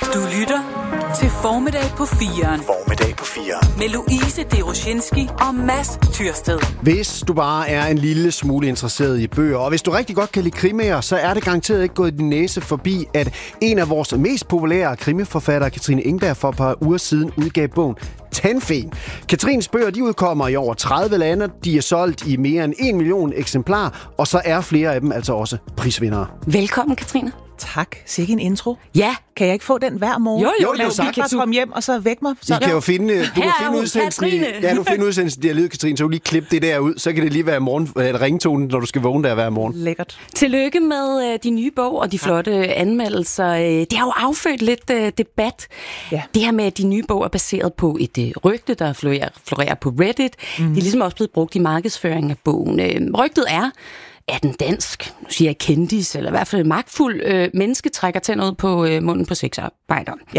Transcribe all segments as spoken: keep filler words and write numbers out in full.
Du lytter til Formiddag på firen. Formiddag på firen. Med Louise Deroshinski og Mads Tyrsted. Hvis du bare er en lille smule interesseret i bøger, og hvis du rigtig godt kan lide krimier, så er det garanteret ikke gået din næse forbi, at en af vores mest populære krimiforfattere, Katrine Engberg, for et par uger siden udgav bogen Tandfen. Katrines bøger, de udkommer i over tredive lande. De er solgt i mere end en million eksemplarer, og så er flere af dem altså også prisvindere. Velkommen, Katrine. Tak. Sikke en intro. Ja. Kan jeg ikke få den hver morgen? Jo, jo, jo, jo vi kan bare komme hjem og så væk mig. Så I kan jo finde, du kan finde hun, udsendelsen i, ja, du finder udsendelsen i Dialyd, Katrine, så du lige klippe det der ud, så kan det lige være morgen, eller ringtonen, når du skal vågne der hver morgen. Lækkert. Tillykke med uh, de nye bog og de flotte anmeldelser. Det har jo affødt lidt uh, debat. Ja. Det her med, at de nye bog er baseret på et uh, rygte, der florerer, florerer på Reddit. Mm. Det er ligesom også blevet brugt i markedsføringen af bogen. Uh, rygtet er, er den dansk, nu siger jeg kendis, eller i hvert fald magtfuld øh, menneske, trækker tænder ud på øh, munden på sexarbejdere. Ja.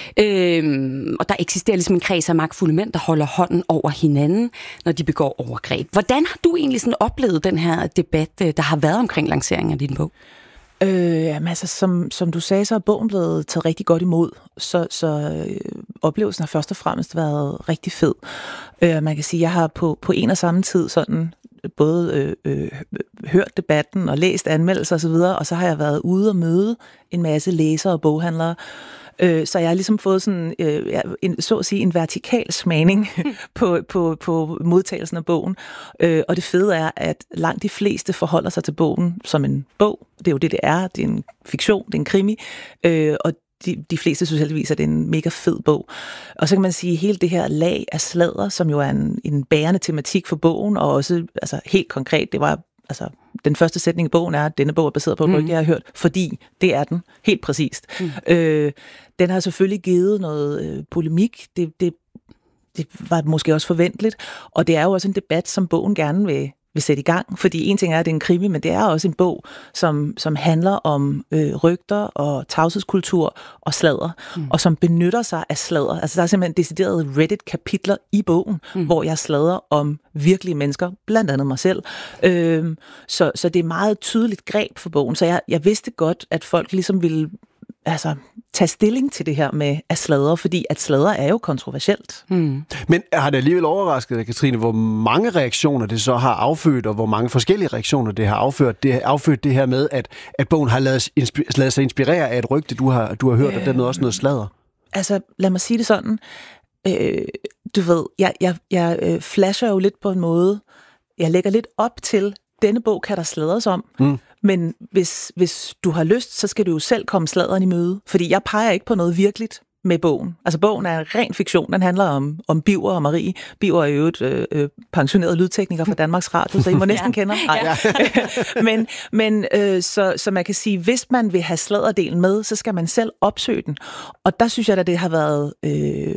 Øhm, og der eksisterer ligesom en kreds af magtfulde mænd, der holder hånden over hinanden, når de begår overgreb. Hvordan har du egentlig sådan oplevet den her debat, der har været omkring lanceringen af din bog? Øh, jamen, altså, som, som du sagde, så er bogen blevet taget rigtig godt imod, så, så øh, oplevelsen har først og fremmest været rigtig fed. Øh, man kan sige, at jeg har på, på en og samme tid sådan både øh, øh, hørt debatten og læst anmeldelser osv., og, og så har jeg været ude og møde en masse læsere og boghandlere. Øh, så jeg har ligesom fået sådan, øh, en, så at sige, en vertikal smagning på, på, på modtagelsen af bogen. Øh, og det fede er, at langt de fleste forholder sig til bogen som en bog. Det er jo det, det er. Det er en fiktion, det er en krimi. Øh, og De, de fleste synes heldigvis, at det er en mega fed bog. Og så kan man sige, at hele det her lag af sladder, som jo er en, en bærende tematik for bogen, og også altså, helt konkret, det var altså den første sætning i bogen er, at denne bog er baseret på et rygte, jeg har hørt, fordi det er den, helt præcist. Mm. Øh, den har selvfølgelig givet noget øh, polemik, det, det, det var måske også forventeligt, og det er jo også en debat, som bogen gerne vil vil sætte i gang, fordi en ting er, at det er en krimi, men det er også en bog, som, som handler om øh, rygter og tavshedskultur og sladder, mm. og som benytter sig af sladder. Altså der er simpelthen deciderede Reddit-kapitler i bogen, mm. hvor jeg sladder om virkelige mennesker, blandt andet mig selv. Øh, så, så det er meget tydeligt greb for bogen, så jeg, jeg vidste godt, at folk ligesom ville altså tage stilling til det her med at sladre, fordi at sladre er jo kontroversielt. Mm. Men har det alligevel overrasket dig, Katrine, hvor mange reaktioner det så har affødt, og hvor mange forskellige reaktioner det har affødt, det har affødt det her med, at, at bogen har ladet, inspi- ladet sig inspirere af et rygte, du har, du har hørt, øh, og dermed også noget sladder? Altså, lad mig sige det sådan. Øh, du ved, jeg, jeg, jeg øh, flasher jo lidt på en måde. Jeg lægger lidt op til, denne bog kan der sladres om, mm. men hvis, hvis du har lyst, så skal du jo selv komme sladderen i møde, fordi jeg peger ikke på noget virkeligt med bogen. Altså bogen er en ren fiktion, den handler om, om Biver og Marie. Biver er jo et øh, øh, pensioneret lydtekniker fra Danmarks Radio, så I må næsten ja. kende ham. Ja. men men øh, så, så man kan sige, hvis man vil have sladderdelen med, så skal man selv opsøge den. Og der synes jeg, at det har været Øh,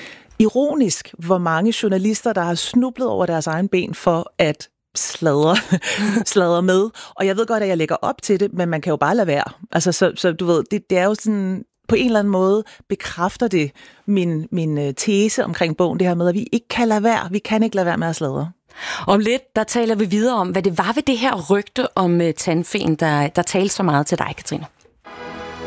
ironisk, hvor mange journalister, der har snublet over deres egen ben for at sladre, sladre med. Og jeg ved godt, at jeg lægger op til det, men man kan jo bare lade være. Altså, så, så du ved, det, det er jo sådan, på en eller anden måde bekræfter det min, min tese omkring bogen, det her med, at vi ikke kan lade være. Vi kan ikke lade være med at sladre. Om lidt, der taler vi videre om, hvad det var ved det her rygte om uh, tandfen, der, der talte så meget til dig, Katrine.